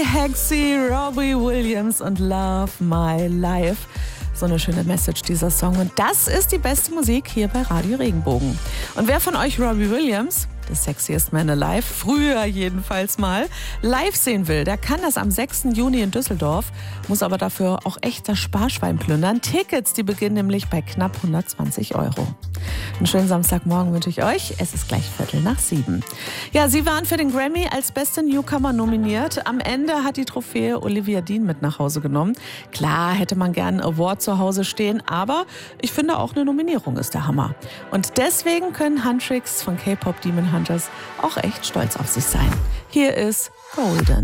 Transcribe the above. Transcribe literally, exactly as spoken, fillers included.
Hexy, Robbie Williams und Love My Life. So eine schöne Message, dieser Song. Und das ist die beste Musik hier bei Radio Regenbogen. Und wer von euch Robbie Williams, the sexiest man alive, früher jedenfalls mal, live sehen will, der kann das am sechsten Juni in Düsseldorf, muss aber dafür auch echt das Sparschwein plündern. Tickets, die beginnen nämlich bei knapp hundertzwanzig Euro. Einen schönen Samstagmorgen wünsche ich euch. Es ist gleich Viertel nach sieben. Ja, Sie waren für den Grammy als beste Newcomer nominiert. Am Ende hat die Trophäe Olivia Dean mit nach Hause genommen. Klar hätte man gern einen Award zu Hause stehen, aber ich finde auch eine Nominierung ist der Hammer. Und deswegen können Huntrix von K-Pop Demon Hunters auch echt stolz auf sich sein. Hier ist Golden.